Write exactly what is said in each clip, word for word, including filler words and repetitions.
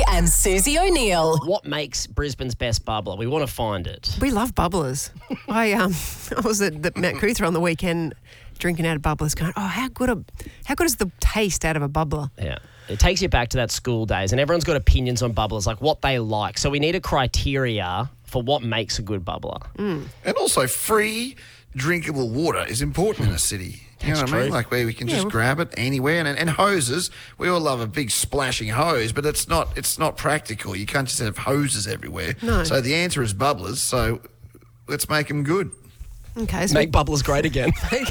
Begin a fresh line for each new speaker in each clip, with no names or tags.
and Susie O'Neill.
What makes Brisbane's best bubbler? We want to find it.
We love bubblers. I um I was at the Matt Couther on the weekend drinking out of bubblers going, oh, how good a how good is the taste out of a bubbler?
Yeah. It takes you back to that school days, and everyone's got opinions on bubblers, like what they like. So we need a criteria for what makes a good bubbler.
Mm.
And also, free drinkable water is important in a city. You know
That's
what I mean?
true.
Like where we can
Yeah,
just
we're-
grab it anywhere. And, and hoses, we all love a big splashing hose, but it's not it's not practical. You can't just have hoses everywhere.
No.
So the answer is bubblers. So let's make them good.
Okay, so
Make bubblers great again.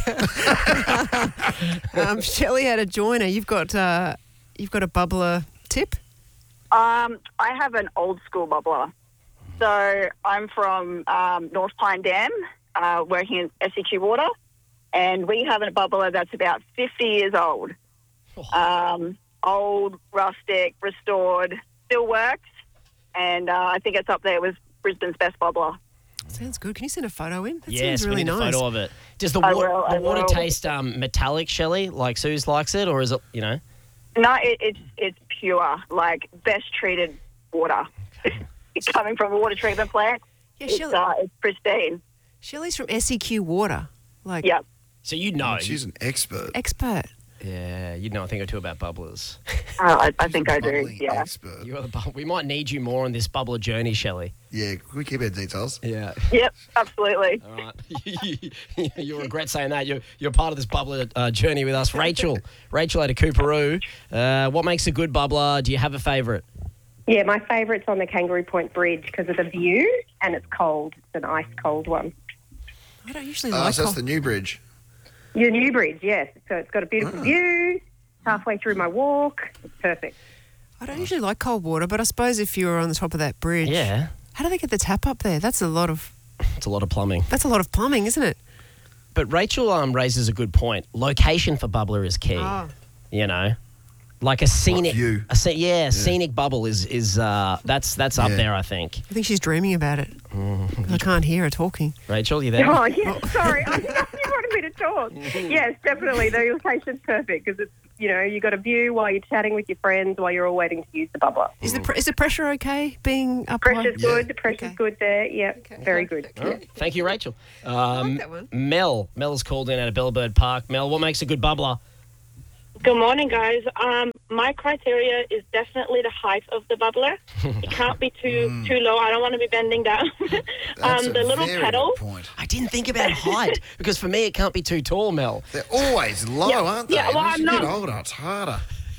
um, Shelley had a joiner. You've got uh, you've got a bubbler tip?
Um, I have an old school bubbler. So I'm from um, North Pine Dam, uh, working in S E Q Water, and we have a bubbler that's about fifty years old. Um, old, rustic, restored, still works, and uh, I think it's up there with Brisbane's best bubbler.
Sounds good. Can you send a photo in? That
Yes,
sounds really
we need
nice.
a photo of it. Does the,
I
wa-
will, I
the water
will.
taste um, metallic, Shelley, like Suze likes it, or is it, you know?
No, it, it's it's pure, like best treated water. It's coming from a water treatment plant.
Yeah,
It's,
Shelley,
uh, it's pristine.
Shelley's from S E Q Water. Like
Yep.
So you know.
She's an expert.
expert.
Yeah, you know a thing or two about bubblers.
Uh, I, I think I do.
Bubbling
Yeah.
expert.
You are the bu- we might need you more on this bubbler journey, Shelley.
Yeah, can we keep our details?
Yeah.
Yep. Absolutely.
All right. You'll regret saying that. You're, you're part of this bubbler uh, journey with us. Rachel. Rachel out of Cooperoo. Uh, what makes a good bubbler? Do you have a favourite?
Yeah, my favourite's on the Kangaroo Point Bridge because of the view, and it's cold. It's an ice cold one.
I don't usually
Oh,
like
so that's
cold-
the new bridge.
Your new bridge, yes. So it's got a beautiful
Ah.
view. Halfway through my walk, it's perfect.
I don't usually like cold water, but I suppose if you were on the top of that bridge,
Yeah.
how do they get the tap up there? That's a lot of
It's a lot of plumbing.
that's a lot of plumbing, isn't it?
But Rachel um, raises a good point. Location for bubbler is key.
Oh.
You know, like a scenic,
view?
a sce- yeah, scenic bubble is is uh, that's that's up
Yeah.
there. I think.
I think she's dreaming about it.
Mm-hmm.
'Cause I can't hear her talking.
Rachel, you there?
Oh, yeah, sorry. I didn't know you wanted me to talk. Yes, definitely. The location's perfect because it's, you know, you got a view while you're chatting with your friends while you're all waiting to use the bubbler.
Is the pr- is the pressure okay being up high?
Pressure's
Yeah.
good. The pressure's
Okay.
good there. Yeah, very good.
All right. Thank you, Rachel. Um,
that one.
Mel, Mel's called in out of Bellbird Park. Mel, what makes a good bubbler?
Good morning, guys. Um, my criteria is definitely the height of the bubbler. It can't be too too low. I don't want to be bending down.
That's
um,
a
the little
very
pedal.
good point.
I didn't think about height because for me it can't be too tall, Mel.
They're always low,
Yeah,
aren't they?
yeah, well,
As you
I'm
get
not-
older, it's harder.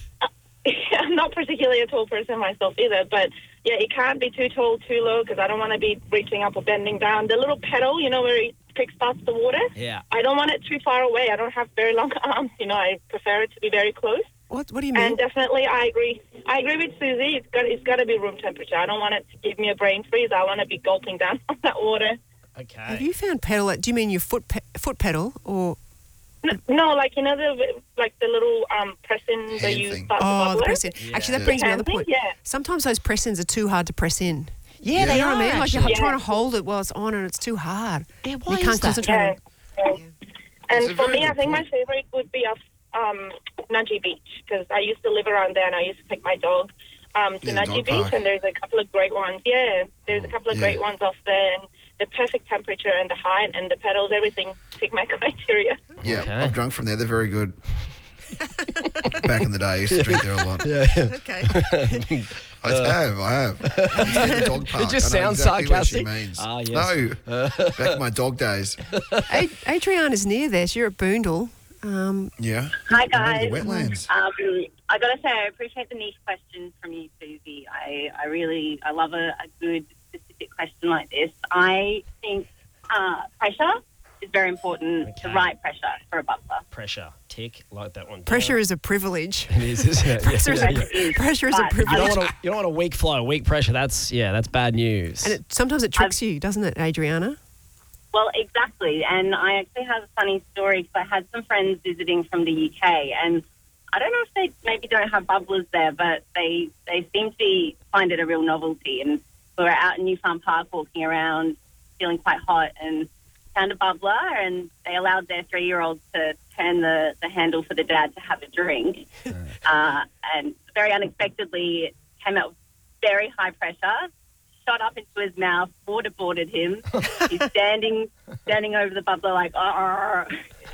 I'm not particularly a tall person myself either, but yeah, it can't be too tall, too low because I don't want to be reaching up or bending down. The little pedal, you know, where it kickstarts the water.
Yeah.
I don't want it too far away. I don't have very long arms. You know, I prefer it to be very close.
What What do you mean?
And definitely, I agree. I agree with Susie. It's got it's got to be room temperature. I don't want it to give me a brain freeze. I want to be gulping down on that water.
Okay.
Have you found pedal? Do you mean your foot pe- foot pedal or?
No, no, like you know the like the little um press-in that
Hand
you
thing.
start the
Oh, the
bubbler.
press in. Actually, that
Yeah.
brings me to another
Hand
point.
thing, yeah.
Sometimes those press ins are too hard to press in.
Yeah, they
You know
are.
what I mean? Like you're
actually.
trying to hold it while it's on, and it's too hard.
Yeah, why
you
is
can't
that?
concentrate.
Yeah.
on-
yeah.
It's
And
a
for
very
me, I
good
think my
point.
favorite would be off um, Nudgee Beach because I used to live around there and I used to take my dog um, to
Yeah, the
Nudgee
dog
Beach,
park.
and there's a couple of great ones. Yeah, there's a couple of
Yeah.
great ones off there, and the perfect temperature and the height and the pedals, everything tick my criteria.
Yeah,
Okay.
I've drunk from there. They're very good. Back in the day, I used to drink there a lot.
Yeah.
Okay.
I have, I have. It's near the dog park.
It just
I know
sounds
exactly what she
sarcastic.
means.
Ah, yes.
No, back in my dog days.
Ad- Adriana is near there. So you're at Boondall. Um,
Yeah.
Hi,
I
guys.
remember the wetlands.
Um, I got to say, I appreciate the niche question from you, Susie. I, I really, I love a, a good, specific question like this. I think uh, pressure is very important,
Okay.
the right pressure for a bubbler.
Pressure. Tick. Like that one. down.
pressure is a privilege.
It is, isn't it?
Pressure is
Yeah,
a,
yeah.
is,
pressure is a
but
You
privilege.
don't want a, you don't want a weak flow, weak pressure. That's yeah, that's bad news.
And it, sometimes it tricks you, doesn't it, Adriana?
Well, exactly. And I actually have a funny story because I had some friends visiting from the U K, and I don't know if they maybe don't have bubblers there, but they, they seem to be, find it a real novelty. And we were out in New Farm Park walking around, feeling quite hot, and found a bubbler, and they allowed their three-year-old to turn the, the handle for the dad to have a drink. uh, and very unexpectedly, it came out very high pressure, shot up into his mouth, waterboarded him. He's standing standing over the bubbler like, oh,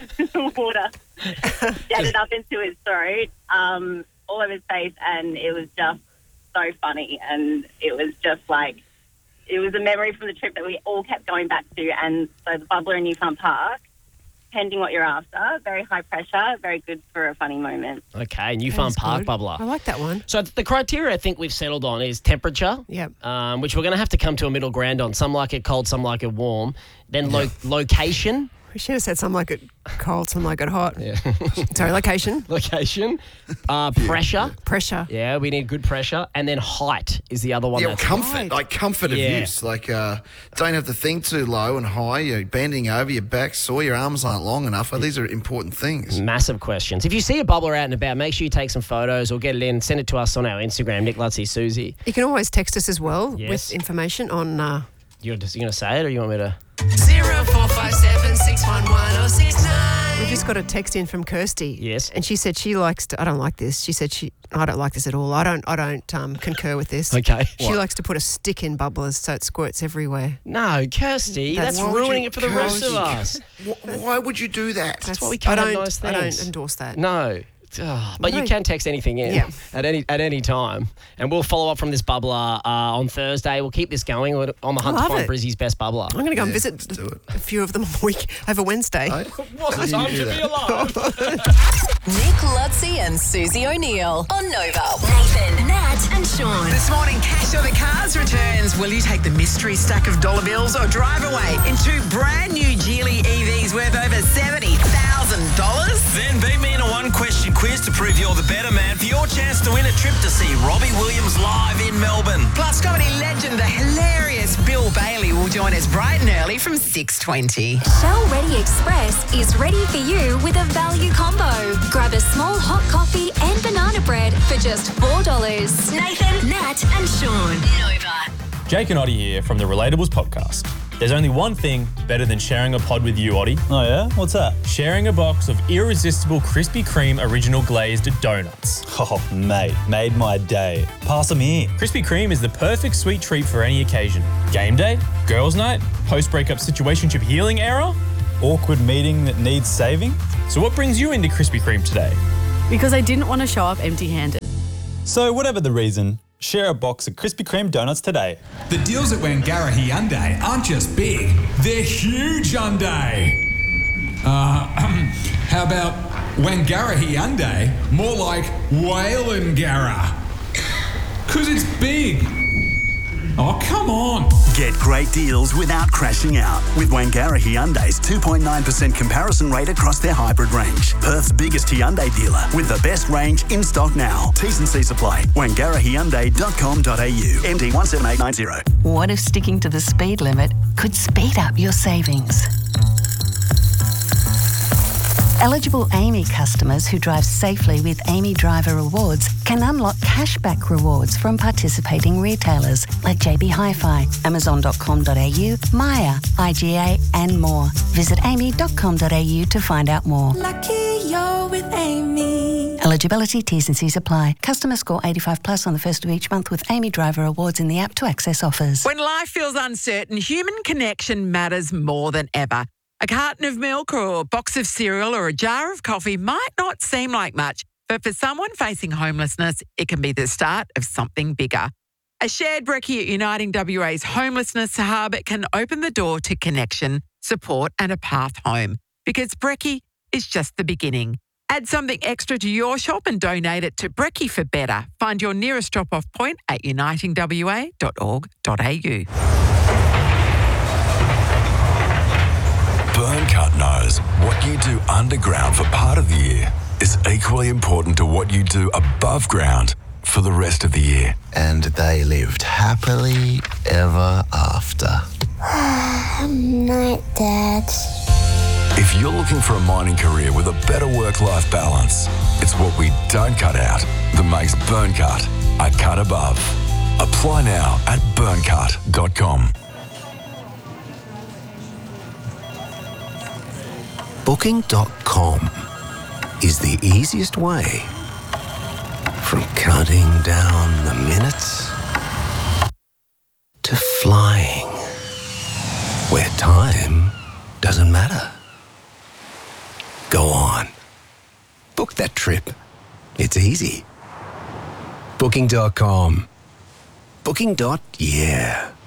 water. Jetted up into his throat, um, all over his face, and it was just so funny. And it was just like, it was a memory from the trip that we all kept going back to. And so the bubbler in New Farm Park, depending what you're after, very high pressure, very good for a funny moment.
Okay, New Farm Park
good.
bubbler.
I like that one.
So the criteria I think we've settled on is temperature,
Yep.
um, which we're going to have to come to a middle ground on. Some like it cold, some like it warm. Then lo- location.
We should have said something like it cold, something like it hot.
Yeah.
Sorry, location,
Location. Uh, pressure.
pressure.
Yeah, we need good pressure. And then height is the other one.
Yeah,
that's
comfort,
right.
like comfort of
Yeah.
use. Like, uh, don't have to think too low and high. You're bending over, your back sore, your arms aren't long enough. Well, these are important things.
Massive questions. If you see a bubbler out and about, make sure you take some photos or get it in. Send it to us on our Instagram, Nick Lutzy, Susie.
You can always text us as well
Yes.
with information on... Uh,
You're just going to say it or you want me to?
Zero four five seven six one one oh six nine.
we just got a text in from Kirsty.
Yes.
And she said she likes to... I don't like this. She said she... I don't like this at all. I don't I don't um, concur with this.
Okay.
She
What?
likes to put a stick in bubblers so it squirts everywhere.
No, Kirsty,
That's-
that's,
Why would
ruining
you-
it for the rest of
Kirsty,
us.
Wh- Why would you do that?
That's
why we can't
I
have
don't,
nice
I
things.
don't endorse that.
No. Ugh, but you
No.
can text anything in
Yeah.
at any at any time. And we'll follow up from this bubbler uh, on Thursday. We'll keep this going We're on the hunt to
love
find
it.
Brizzy's best bubbler.
I'm going to go and
Yeah,
visit
let's do it.
a few of them a week over Wednesday.
Hey?
Wasn't
How
time
do you
to
do
be
that?
alive.
Nick Lutzy and Susie O'Neill on Nova. Nathan, Nat, and Sean.
This morning, Cash or the Cars returns. Will you take the mystery stack of dollar bills or drive away in two brand new Geely E Vs worth over seventy thousand dollars?
Then beat me in a one-question quiz to prove you're the better man for your chance to win a trip to see Robbie Williams live in Melbourne.
Plus, comedy legend, the hilarious Bill Bailey will join us bright and early from six twenty.
Shell Ready Express is ready for you with a value combo. Grab a small hot coffee and banana bread for just four dollars. Nathan, Nat, and Sean. Nova.
Jake and Oddie here from the Relatables podcast. There's only one thing better than sharing a pod with you, Oddie.
Oh yeah? What's that?
Sharing a box of irresistible Krispy Kreme original glazed donuts.
Oh, mate, made my day. Pass them here.
Krispy Kreme is the perfect sweet treat for any occasion. Game day, girls' night, post-breakup situationship healing era.
Awkward meeting that needs saving?
So what brings you into Krispy Kreme today?
Because I didn't want to show up empty-handed.
So whatever the reason, share a box of Krispy Kreme donuts today.
The deals at Wangara Hyundai aren't just big, they're huge Hyundai. Uh, how about Wangara Hyundai? More like Whalengara. Because it's big. Oh, come on.
Get great deals without crashing out with Wangara Hyundai's two point nine percent comparison rate across their hybrid range. Perth's biggest Hyundai dealer with the best range in stock now. T's and C's apply. wangara hyundai dot com dot a u. M D one seven eight nine zero.
What if sticking to the speed limit could speed up your savings? Eligible Amy customers who drive safely with Amy Driver Rewards can unlock cashback rewards from participating retailers like J B Hi-Fi, amazon dot com dot a u, Maya, I G A and more. Visit amy dot com dot a u to find out more.
Lucky you're with Amy.
Eligibility, T's and C's apply. Customer score eighty-five plus on the first of each month with Amy Driver Rewards in the app to access offers.
When life feels uncertain, human connection matters more than ever. A carton of milk or a box of cereal or a jar of coffee might not seem like much, but for someone facing homelessness, it can be the start of something bigger. A shared brekkie at Uniting W A's Homelessness Hub can open the door to connection, support and a path home, because brekkie is just the beginning. Add something extra to your shop and donate it to Brekkie for Better. Find your nearest drop-off point at uniting w a dot org dot a u.
Burncut knows what you do underground for part of the year is equally important to what you do above ground for the rest of the year.
And they lived happily ever after.
Night, Dad.
If you're looking for a mining career with a better work-life balance, it's what we don't cut out that makes Burncut a cut above. Apply now at burncut dot com.
Booking dot com is the easiest way from counting down the minutes where time doesn't matter. Go on. Book that trip. It's easy. Booking dot com. Booking dot yeah.